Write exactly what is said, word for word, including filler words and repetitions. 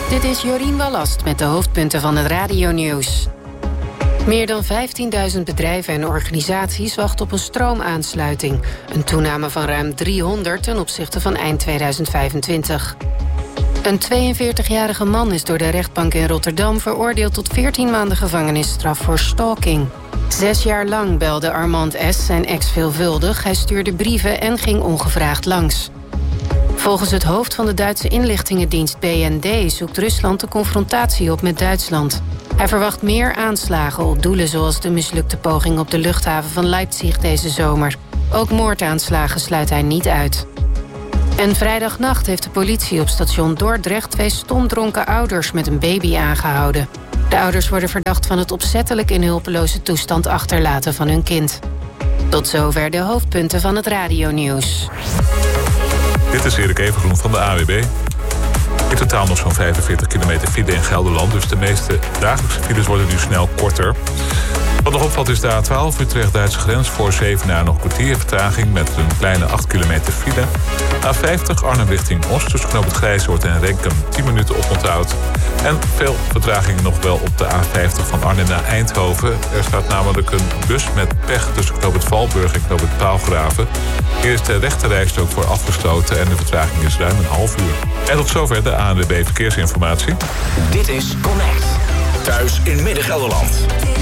Dit is Jorien Wallast met de hoofdpunten van het radionieuws. Meer dan vijftienduizend bedrijven en organisaties wachten op een stroomaansluiting. Een toename van ruim driehonderd ten opzichte van eind tweeduizend vijfentwintig. Een tweeënveertigjarige man is door de rechtbank in Rotterdam veroordeeld tot veertien maanden gevangenisstraf voor stalking. Zes jaar lang belde Armand S. zijn ex veelvuldig. Hij stuurde brieven en ging ongevraagd langs. Volgens het hoofd van de Duitse inlichtingendienst B N D zoekt Rusland de confrontatie op met Duitsland. Hij verwacht meer aanslagen op doelen zoals de mislukte poging op de luchthaven van Leipzig deze zomer. Ook moordaanslagen sluit hij niet uit. En vrijdagnacht heeft de politie op station Dordrecht twee stomdronken ouders met een baby aangehouden. De ouders worden verdacht van het opzettelijk in hulpeloze toestand achterlaten van hun kind. Tot zover de hoofdpunten van het radionieuws. Dit is Erik Evengroen van de A W B. In totaal nog zo'n vijfenveertig kilometer file in Gelderland, dus de meeste dagelijkse files worden nu snel korter. Wat nog opvalt is de A twaalf Utrecht-Duitse grens voor Zevenaar nog een kwartier vertraging met een kleine acht kilometer file. A vijftig Arnhem richting Oost tussen Knoop het Grijzoord en Renkum tien minuten oponthoud. En veel vertraging nog wel op de A vijftig van Arnhem naar Eindhoven. Er staat namelijk een bus met pech tussen Knoop het Valburg en Knoop het Paalgraven. Hier is de rechterrijstrook voor afgesloten en de vertraging is ruim een half uur. En tot zover de A N W B Verkeersinformatie. Dit is Connect. Thuis in Midden-Gelderland.